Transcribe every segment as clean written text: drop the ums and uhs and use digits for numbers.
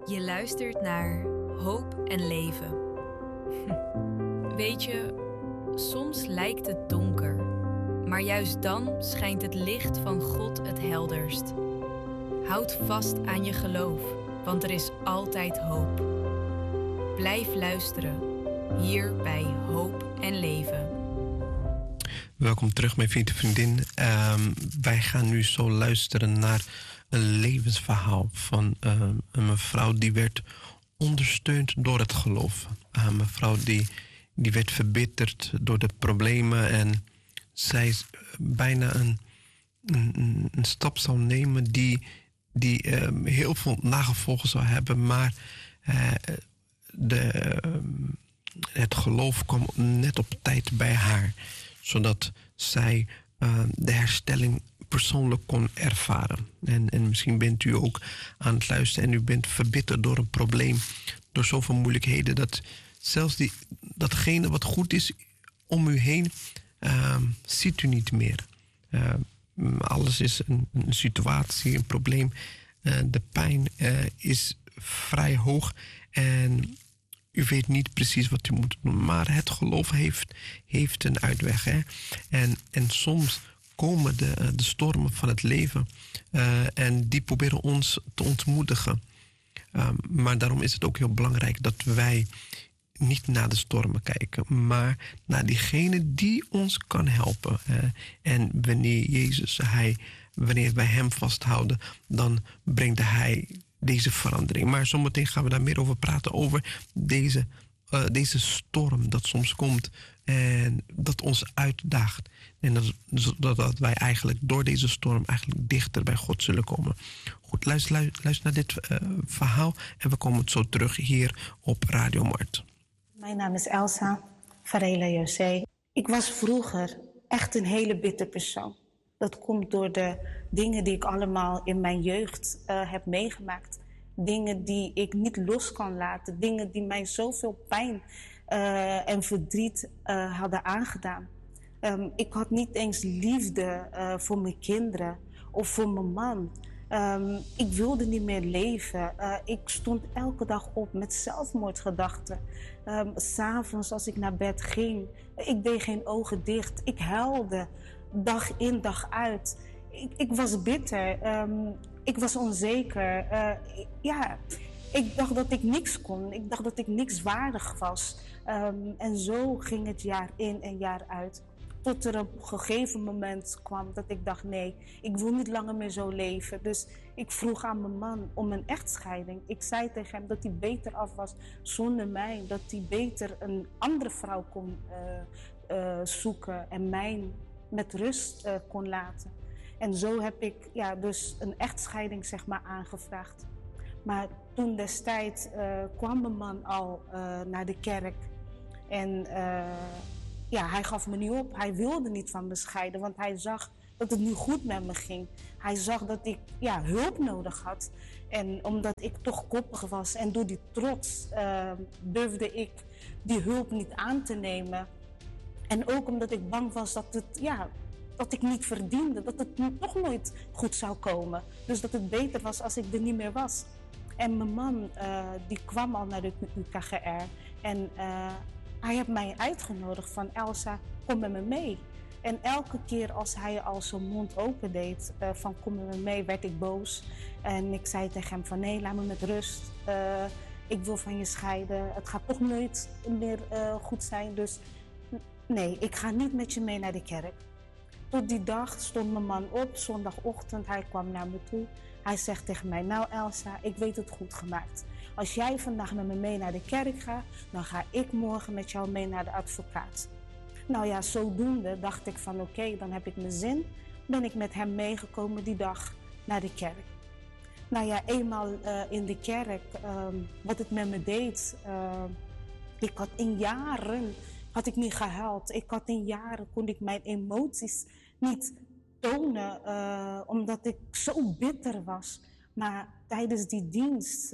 Je luistert naar Hoop en Leven. Weet je, soms lijkt het donker, maar juist dan schijnt het licht van God het helderst. Houd vast aan je geloof, want er is altijd hoop. Blijf luisteren, hier bij Hoop en Leven. Welkom terug, mijn vriend en vriendin. Wij gaan nu zo luisteren naar een levensverhaal van een mevrouw die werd ondersteund door het geloof. Een mevrouw die werd verbitterd door de problemen en zij bijna een stap zou nemen die heel veel nagevolgen zou hebben, maar het geloof kwam net op tijd bij haar, zodat zij de herstelling persoonlijk kon ervaren. En misschien bent u ook aan het luisteren en u bent verbitterd door een probleem, door zoveel moeilijkheden, dat zelfs datgene wat goed is om u heen, ziet u niet meer. Alles is een situatie, een probleem. De pijn is vrij hoog en u weet niet precies wat u moet doen. Maar het geloof heeft een uitweg. Hè? En soms komen de stormen van het leven en die proberen ons te ontmoedigen. Maar daarom is het ook heel belangrijk dat wij niet naar de stormen kijken, maar naar diegene die ons kan helpen. En wanneer wij hem vasthouden, dan brengt hij deze verandering. Maar zometeen gaan we daar meer over praten, over deze storm dat soms komt en dat ons uitdaagt. En dat wij eigenlijk door deze storm eigenlijk dichter bij God zullen komen. Goed, luister naar dit verhaal en we komen zo terug hier op Radio Mart. Mijn naam is Elsa Varela José. Ik was vroeger echt een hele bitter persoon. Dat komt door de dingen die ik allemaal in mijn jeugd heb meegemaakt. Dingen die ik niet los kan laten. Dingen die mij zoveel pijn en verdriet hadden aangedaan. Ik had niet eens liefde voor mijn kinderen of voor mijn man. Ik wilde niet meer leven. Ik stond elke dag op met zelfmoordgedachten. 'S Avonds als ik naar bed ging, ik deed geen ogen dicht. Ik huilde dag in dag uit. Ik was bitter. Ik was onzeker. Ik dacht dat ik niks kon. Ik dacht dat ik niks waardig was. En zo ging het jaar in en jaar uit. Tot er op een gegeven moment kwam dat ik dacht, nee, ik wil niet langer meer zo leven. Dus ik vroeg aan mijn man om een echtscheiding. Ik zei tegen hem dat hij beter af was zonder mij. Dat hij beter een andere vrouw kon zoeken en mij met rust kon laten. En zo heb ik dus een echtscheiding aangevraagd. Maar toen destijds kwam mijn man al naar de kerk. En hij gaf me niet op. Hij wilde niet van me scheiden, want hij zag dat het niet goed met me ging. Hij zag dat ik hulp nodig had. En omdat ik toch koppig was en door die trots durfde ik die hulp niet aan te nemen. En ook omdat ik bang was dat ik niet verdiende, dat het toch nooit goed zou komen. Dus dat het beter was als ik er niet meer was. En mijn man die kwam al naar de UKGR en hij heeft mij uitgenodigd van Elsa, kom met me mee. En elke keer als hij al zijn mond open deed van kom met me mee, werd ik boos. En ik zei tegen hem van nee, laat me met rust. Ik wil van je scheiden. Het gaat toch nooit meer goed zijn. Dus nee, ik ga niet met je mee naar de kerk. Tot die dag stond mijn man op, zondagochtend, hij kwam naar me toe. Hij zegt tegen mij, nou Elsa, ik weet het goed gemaakt. Als jij vandaag met me mee naar de kerk gaat, dan ga ik morgen met jou mee naar de advocaat. Nou ja, zodoende dacht ik van oké, dan heb ik mijn zin. Ben ik met hem meegekomen die dag naar de kerk. Nou ja, eenmaal in de kerk, wat het met me deed. Ik had in jaren niet gehuild. Ik had in jaren kon ik mijn emoties niet tonen, omdat ik zo bitter was. Maar tijdens die dienst,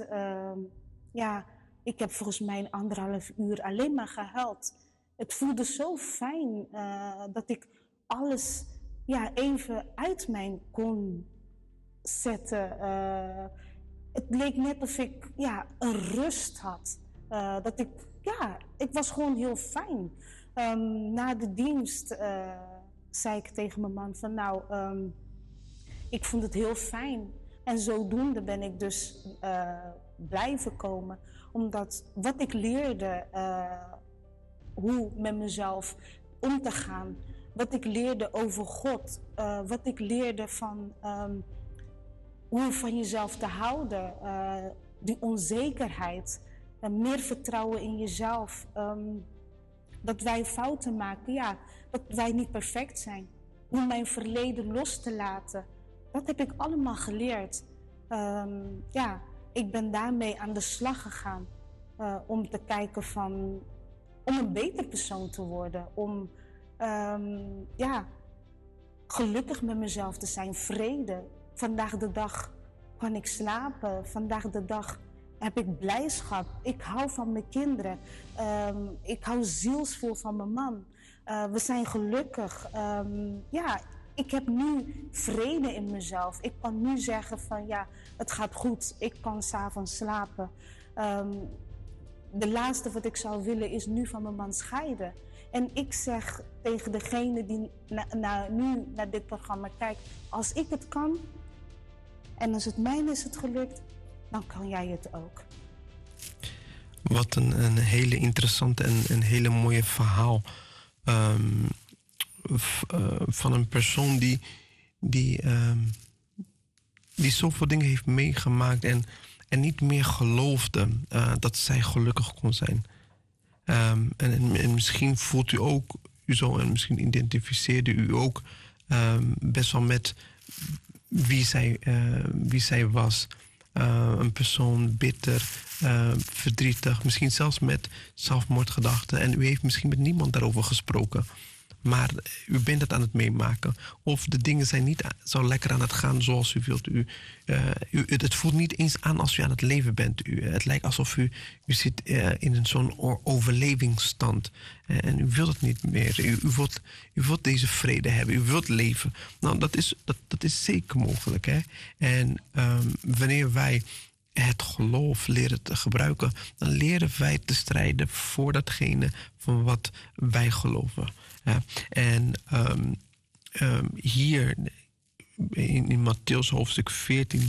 ik heb volgens mij 1,5 uur alleen maar gehuild. Het voelde zo fijn dat ik alles even uit mij kon zetten. het leek net of ik een rust had. Ik was gewoon heel fijn. Na de dienst zei ik tegen mijn man van ik vond het heel fijn. En zodoende ben ik dus blijven komen. Omdat wat ik leerde, hoe met mezelf om te gaan. Wat ik leerde over God. Wat ik leerde van hoe van jezelf te houden. Die onzekerheid. Meer vertrouwen in jezelf. Dat wij fouten maken. Dat wij niet perfect zijn. Hoe mijn verleden los te laten. Dat heb ik allemaal geleerd. Ik ben daarmee aan de slag gegaan. Om te kijken om een beter persoon te worden. Om gelukkig met mezelf te zijn. Vrede. Vandaag de dag kan ik slapen. Vandaag de dag heb ik blijdschap. Ik hou van mijn kinderen. Ik hou zielsvol van mijn man. We zijn gelukkig. Ik heb nu vrede in mezelf. Ik kan nu zeggen van het gaat goed. Ik kan 's avonds slapen. De laatste wat ik zou willen is nu van mijn man scheiden. En ik zeg tegen degene die nu naar dit programma kijkt, als ik het kan en als het mij is het gelukt, dan kan jij het ook. Wat een hele interessante en een hele mooie verhaal. Van een persoon die zoveel dingen heeft meegemaakt en niet meer geloofde dat zij gelukkig kon zijn. En misschien voelt u ook u zo en misschien identificeerde u ook best wel met wie zij was. Een persoon bitter, verdrietig, misschien zelfs met zelfmoordgedachten. En u heeft misschien met niemand daarover gesproken. Maar u bent het aan het meemaken. Of de dingen zijn niet zo lekker aan het gaan zoals u wilt. Het voelt niet eens aan als u aan het leven bent. Het lijkt alsof u zit in zo'n overlevingsstand. En u wilt het niet meer. U wilt deze vrede hebben. U wilt leven. Nou, dat is zeker mogelijk. Hè? En wanneer wij het geloof leren te gebruiken, dan leren wij te strijden voor datgene van wat wij geloven. Ja. En hier in Mattheüs hoofdstuk 14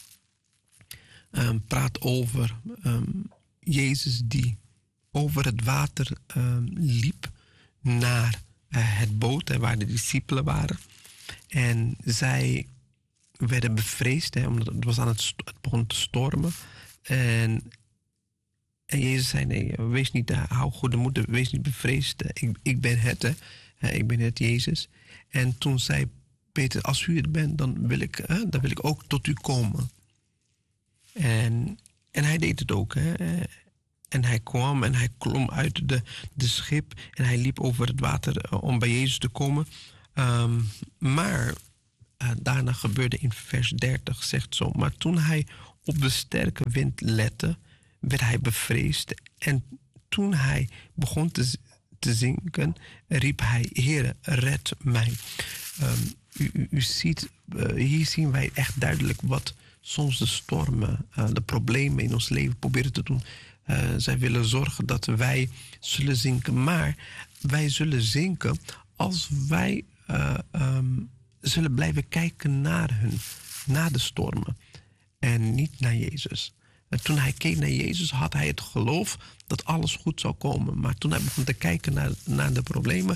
praat over Jezus die over het water liep naar het boot waar de discipelen waren. En zij werden bevreesd, omdat het begon te stormen. En Jezus zei, nee, wees niet, hou goede moed, wees niet bevreesd. Ik ben het, ik ben het, Jezus. En toen zei Peter, als u het bent, dan wil ik ook tot u komen. En hij deed het ook. En hij kwam en hij klom uit de schip en hij liep over het water om bij Jezus te komen. Maar daarna gebeurde in vers 30, zegt zo. Maar toen hij op de sterke wind lette, werd hij bevreesd. En toen hij begon te zinken, riep hij, Heere, red mij. U ziet, hier zien wij echt duidelijk wat soms de stormen, de problemen in ons leven proberen te doen. Zij willen zorgen dat wij zullen zinken. Maar wij zullen zinken als wij zullen blijven kijken naar de stormen. En niet naar Jezus. En toen hij keek naar Jezus had hij het geloof dat alles goed zou komen. Maar toen hij begon te kijken naar de problemen,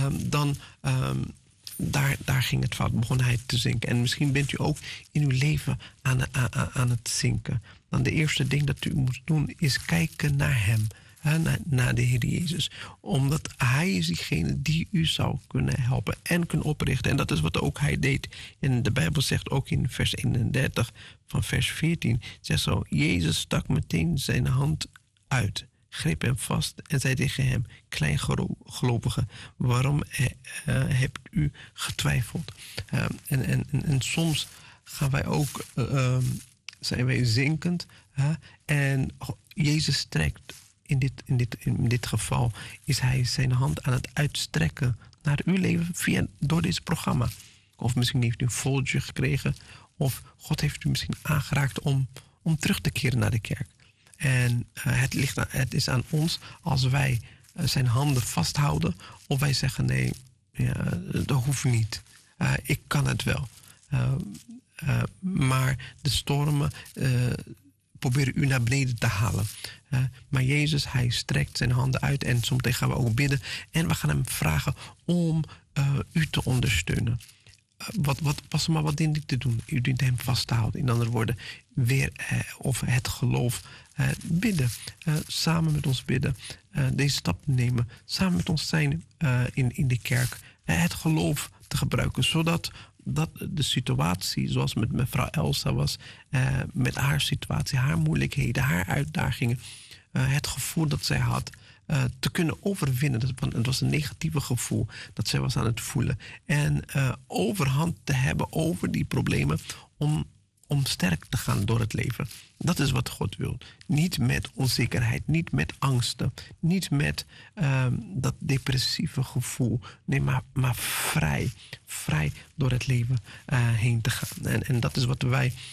daar ging het fout. Begon hij te zinken. En misschien bent u ook in uw leven aan het zinken. Dan de eerste ding dat u moet doen is kijken naar hem. Naar de Heer Jezus. Omdat hij is diegene die u zou kunnen helpen en kunnen oprichten. En dat is wat ook hij deed. En de Bijbel zegt ook in vers 31 van vers 14. Zegt zo, Jezus stak meteen zijn hand uit. Greep hem vast en zei tegen hem, kleingelovige, waarom hebt u getwijfeld? En soms gaan wij ook, zijn wij zinkend. En Jezus strekt. In dit geval is hij zijn hand aan het uitstrekken naar uw leven door dit programma. Of misschien heeft u een folder gekregen. Of God heeft u misschien aangeraakt om terug te keren naar de kerk. En het is aan ons als wij zijn handen vasthouden of wij zeggen nee, dat hoeft niet. Ik kan het wel. Maar de stormen proberen u naar beneden te halen. Maar Jezus, hij strekt zijn handen uit en zometeen gaan we ook bidden. En we gaan hem vragen om u te ondersteunen. Wat dient u te doen? U dient hem vast te houden. In andere woorden, weer of het geloof bidden. Samen met ons bidden. Deze stap nemen. Samen met ons zijn in de kerk. Het geloof te gebruiken. Zodat de situatie zoals met mevrouw Elsa was. Met haar situatie, haar moeilijkheden, haar uitdagingen. Het gevoel dat zij had. Te kunnen overwinnen. Het was een negatieve gevoel dat zij was aan het voelen. En overhand te hebben over die problemen om sterk te gaan door het leven. Dat is wat God wil. Niet met onzekerheid, niet met angsten, niet met dat depressieve gevoel. Nee, maar vrij door het leven heen te gaan. En dat is wat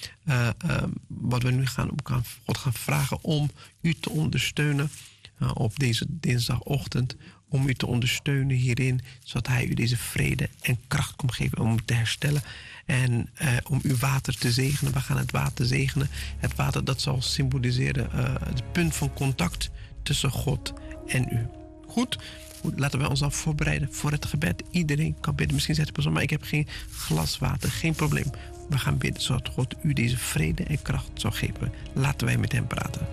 we nu God gaan vragen om u te ondersteunen. Op deze dinsdagochtend om u te ondersteunen hierin, zodat hij u deze vrede en kracht komt geven om u te herstellen en om uw water te zegenen. We gaan het water zegenen. Het water dat zal symboliseren het punt van contact tussen God en u. Goed, laten wij ons al voorbereiden voor het gebed. Iedereen kan bidden. Misschien zegt de persoon, maar ik heb geen glas water. Geen probleem. We gaan bidden zodat God u deze vrede en kracht zal geven. Laten wij met hem praten.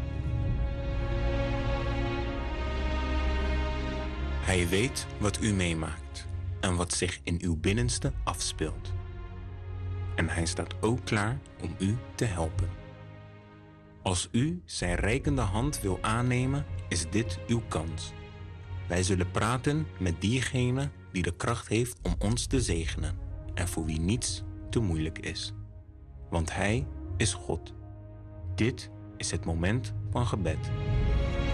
Hij weet wat u meemaakt en wat zich in uw binnenste afspeelt. En hij staat ook klaar om u te helpen. Als u zijn reikende hand wil aannemen, is dit uw kans. Wij zullen praten met diegene die de kracht heeft om ons te zegenen en voor wie niets te moeilijk is. Want hij is God. Dit is het moment van gebed.